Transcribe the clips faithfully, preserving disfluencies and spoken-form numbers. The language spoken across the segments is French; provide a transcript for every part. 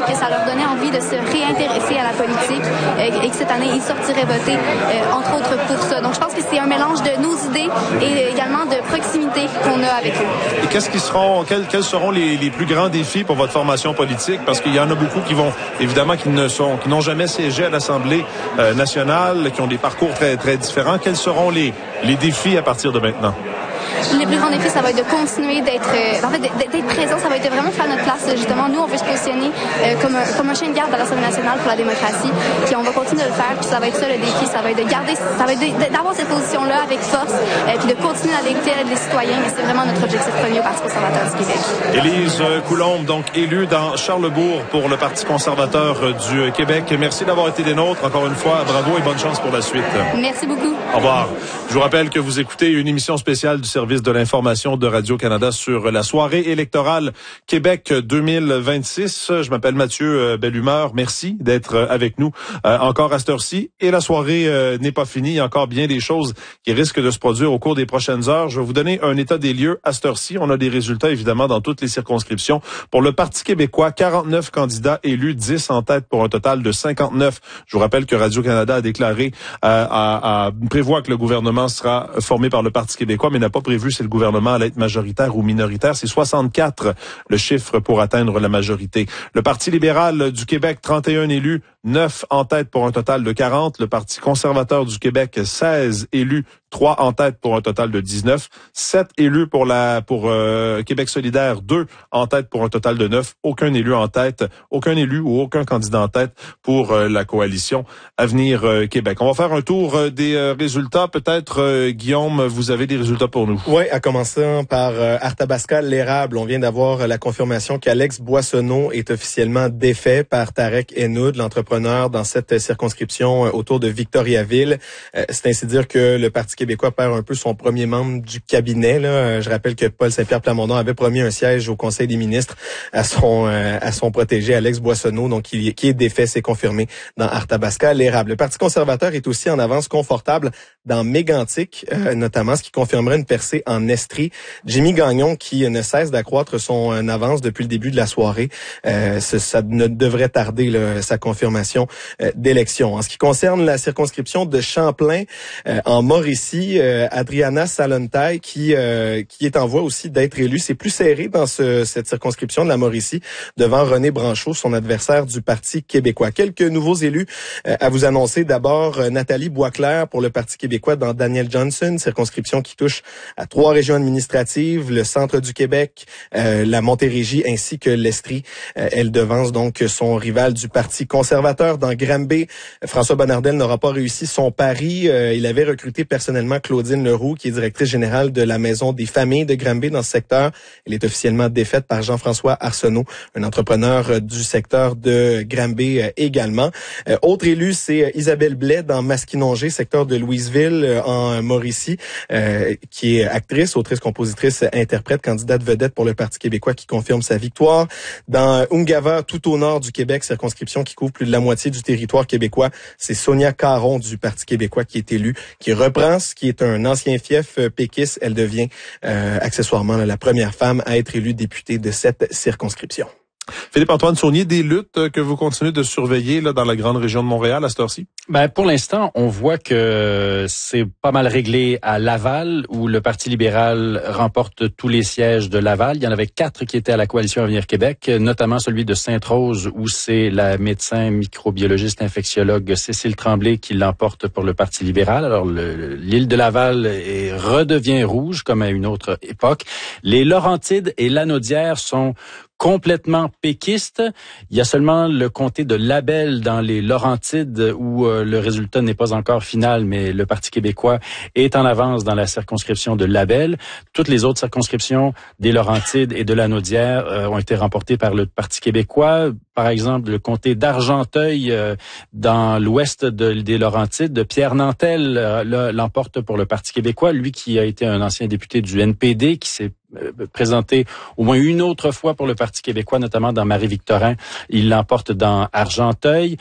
que ça leur donnait envie de se réintéresser à la politique euh, et que cette année, ils sortiraient voter, euh, entre autres, pour ça. Donc, je pense que c'est un mélange de nos idées et également de proximité qu'on a avec eux. Et qu'est-ce qui seront, quels, quels seront les, les plus grands défis pour votre formation politique? Parce qu'il y en a beaucoup qui vont, évidemment, qui ne sont, qui n'ont jamais siégé à l'Assemblée euh, nationale, qui ont des parcours très, très différents. Quels seront les, les défis à partir de maintenant? Les plus grands défis, ça va être de continuer d'être, euh, en fait, d'être présent. Ça va être vraiment faire notre place. Justement, nous, on veut se positionner euh, comme, un, comme un chien de garde à l'Assemblée nationale pour la démocratie. Puis on va continuer de le faire. Puis ça va être ça le défi. Ça va être de garder, ça va être de, d'avoir cette position-là avec force. Euh, puis de continuer à l'écouter les citoyens. Mais c'est vraiment notre objectif premier au Parti conservateur du Québec. Élise Coulombe, donc élue dans Charlesbourg pour le Parti conservateur du Québec. Merci d'avoir été des nôtres. Encore une fois, bravo et bonne chance pour la suite. Merci beaucoup. Au revoir. Je vous rappelle que vous écoutez une émission spéciale du service de l'information de Radio-Canada sur la soirée électorale Québec deux mille vingt-six. Je m'appelle Mathieu Bellumeur. Merci d'être avec nous euh, encore à cette heure-ci. Et la soirée euh, n'est pas finie. Il y a encore bien des choses qui risquent de se produire au cours des prochaines heures. Je vais vous donner un état des lieux à cette heure-ci. On a des résultats, évidemment, dans toutes les circonscriptions. Pour le Parti québécois, quarante-neuf candidats élus, dix en tête pour un total de cinquante-neuf. Je vous rappelle que Radio-Canada a déclaré, euh, à, à, prévoit que le gouvernement sera formé par le Parti québécois, mais n'a pas prévu si le gouvernement allait être majoritaire ou minoritaire. C'est soixante-quatre le chiffre pour atteindre la majorité. Le Parti libéral du Québec, trente et un élus, neuf en tête pour un total de quarante. Le Parti conservateur du Québec, seize élus, trois en tête pour un total de dix-neuf. sept élus pour la pour euh, Québec solidaire, deux en tête pour un total de neuf. Aucun élu en tête, aucun élu ou aucun candidat en tête pour euh, la coalition Avenir euh, Québec. On va faire un tour euh, des euh, résultats. Peut-être, euh, Guillaume, vous avez des résultats pour nous. Oui, à commencer par euh, Arthabasca-l'Érable. On vient d'avoir la confirmation qu'Alex Boissonneau est officiellement défait par Tarek Hennoud, l'entrepreneur dans cette circonscription euh, autour de Victoriaville. Euh, c'est ainsi dire que le Parti québécois perd un peu son premier membre du cabinet. Là. Je rappelle que Paul Saint-Pierre Plamondon avait promis un siège au Conseil des ministres à son euh, à son protégé Alex Boissonneau, donc qui, qui est défait, c'est confirmé dans Arthabasca-l'Érable. Le Parti conservateur est aussi en avance confortable dans Mégantic, euh, notamment, ce qui confirmerait une percée en Estrie. Jimmy Gagnon, qui ne cesse d'accroître son euh, avance depuis le début de la soirée, euh, ce, ça ne devrait tarder là, sa confirmation euh, d'élection. En ce qui concerne la circonscription de Champlain, euh, en Mauricie, euh, Adriana Salontaille, qui euh, qui est en voie aussi d'être élue. C'est plus serré dans ce, cette circonscription de la Mauricie, devant René Branchot, son adversaire du Parti québécois. Quelques nouveaux élus euh, à vous annoncer. D'abord, euh, Nathalie Boisclair pour le Parti québécois dans Daniel Johnson, circonscription qui touche à trois régions administratives, le centre du Québec, euh, la Montérégie ainsi que l'Estrie. Euh, elle devance donc son rival du Parti conservateur dans Granby. François Bonnardel n'aura pas réussi son pari. Euh, il avait recruté personnellement Claudine Leroux, qui est directrice générale de la Maison des familles de Granby dans ce secteur. Elle est officiellement défaite par Jean-François Arsenault, un entrepreneur du secteur de Granby euh, également. Euh, autre élu, c'est Isabelle Blais dans Masquinongé, secteur de Louisville euh, en Mauricie, euh, qui est actrice, autrice, compositrice, interprète, candidate vedette pour le Parti québécois qui confirme sa victoire. Dans Ungava, tout au nord du Québec, circonscription qui couvre plus de la moitié du territoire québécois, c'est Sonia Caron du Parti québécois qui est élue, qui reprend ce qui est un ancien fief euh, péquiste. Elle devient euh, accessoirement là, la première femme à être élue députée de cette circonscription. Philippe-Antoine Saunier, des luttes que vous continuez de surveiller là dans la grande région de Montréal à cette heure-ci? Ben, pour l'instant, on voit que c'est pas mal réglé à Laval, où le Parti libéral remporte tous les sièges de Laval. Il y en avait quatre qui étaient à la Coalition Avenir Québec, notamment celui de Sainte-Rose, où c'est la médecin microbiologiste infectiologue Cécile Tremblay qui l'emporte pour le Parti libéral. Alors, le, l'île de Laval est, redevient rouge, comme à une autre époque. Les Laurentides et Lanaudière sont complètement péquiste. Il y a seulement le comté de Labelle dans les Laurentides où euh, le résultat n'est pas encore final, mais le Parti québécois est en avance dans la circonscription de Labelle. Toutes les autres circonscriptions des Laurentides et de Lanaudière euh, ont été remportées par le Parti québécois. Par exemple, le comté d'Argenteuil euh, dans l'ouest de, des Laurentides, de Pierre Nantel euh, l'emporte pour le Parti québécois, lui qui a été un ancien député du N P D, qui s'est présenté au moins une autre fois pour le Parti québécois, notamment dans Marie-Victorin. Il l'emporte dans Argenteuil.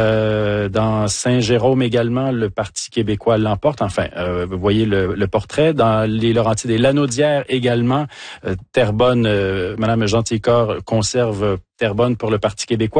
Euh, dans Saint-Jérôme également, le Parti québécois l'emporte. Enfin, euh, vous voyez le, le portrait. Dans les Laurentides et Lanaudière également, euh, Terrebonne, euh, Madame Gentilcorps conserve Terrebonne pour le Parti québécois.